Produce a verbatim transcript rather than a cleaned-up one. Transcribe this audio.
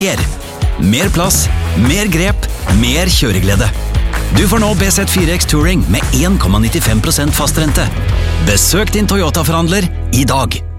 Mer plass, mer grep, mer kjøreglede. Du får nå B Z fire X Touring med en komma nittifem prosent fastrente. Besøk din Toyota-forhandler i dag.